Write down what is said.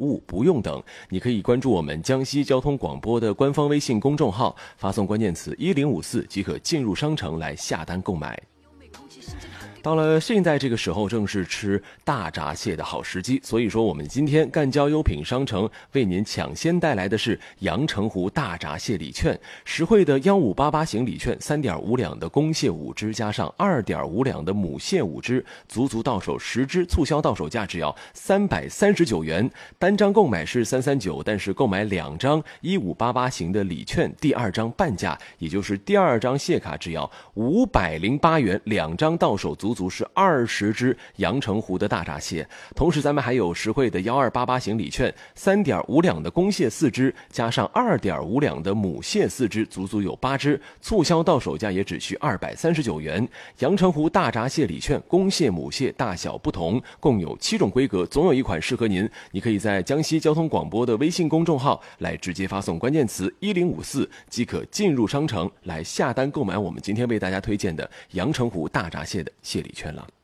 物不用等，你可以关注我们江西交通广播的官方微信公众号，发送关键词1054即可进入商城来下单购买。到了现在这个时候，正是吃大闸蟹的好时机，所以说我们今天赣交优品商城为您抢先带来的是阳澄湖大闸蟹礼券，实惠的1588型礼券，3.5两的公蟹5只加上2.5两的母蟹5只，足到手10只，促销到手价只要339元，单张购买是339，但是购买2张1588型的礼券，第2张半价，也就是第2张蟹卡只要508元，2张到手足是20只阳澄湖的大闸蟹。同时咱们还有实惠的1288型礼券，3.5两的公蟹4只加上2.5两的母蟹4只，足有8只，促销到手价也只需239元。阳澄湖大闸蟹礼券，公蟹母蟹大小不同，共有7种规格，总有一款适合您。你可以在江西交通广播的微信公众号来直接发送关键词1054即可进入商城来下单购买我们今天为大家推荐的阳澄湖大闸蟹的蟹礼券了。